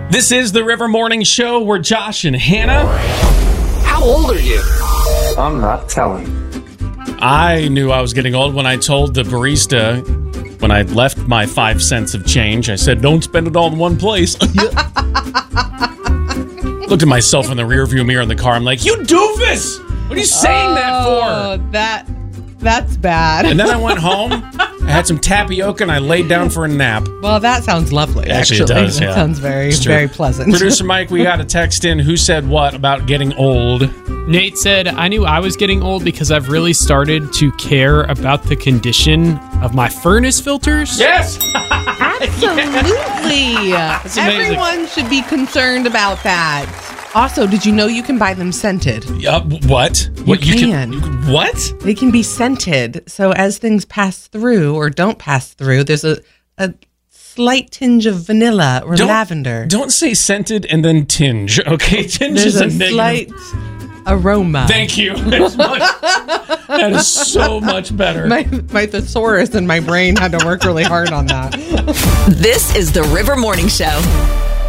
This is the River Morning Show. We're Josh and Hannah. How old are you? I'm not telling. I knew I was getting old when I told the barista, when I left my 5 cents of change, I said, don't spend it all in one place. Looked at myself in the rearview mirror in the car. I'm like, you doofus! What are you saying that for? That's bad. And then I went home. I had some tapioca and I laid down for a nap. Well, that sounds lovely. Actually, it does, That sounds very, very pleasant. Producer Mike, we got a text in. Who said what about getting old? Nate said, I knew I was getting old because I've really started to care about the condition of my furnace filters. Yes! Absolutely. That's amazing. Everyone should be concerned about that. Also, did you know you can buy them scented? What? You can. What? They can be scented. So as things pass through or don't pass through, there's a slight tinge of vanilla or lavender. Don't say scented and then tinge, okay? Tinge There's is a a negative. slight aroma. Thank you. That is so much better. My thesaurus in my brain had to work really hard on that. This is the River Morning Show.